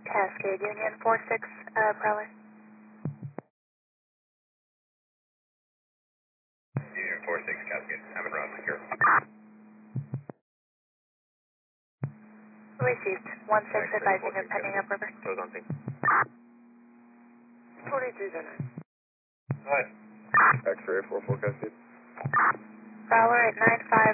Cascade Union 46, Prowler. Union 46, Cascade. I'm in route secure. Received. 1-6 advising of pending upriver. Those on ping. 4309. Hi. X-ray 44, Cascade. Prowler at 95.